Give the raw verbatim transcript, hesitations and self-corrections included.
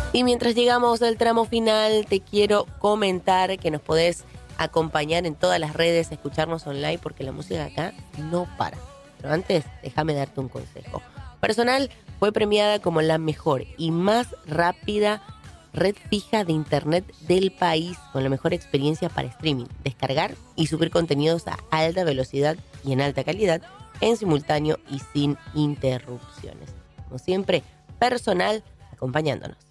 Y mientras llegamos al tramo final, te quiero comentar que nos podés acompañar en todas las redes, escucharnos online, porque la música acá no para. Pero antes, déjame darte un consejo. Personal fue premiada como la mejor y más rápida red fija de internet del país, con la mejor experiencia para streaming, descargar y subir contenidos a alta velocidad y en alta calidad, en simultáneo y sin interrupciones. Como siempre, Personal acompañándonos.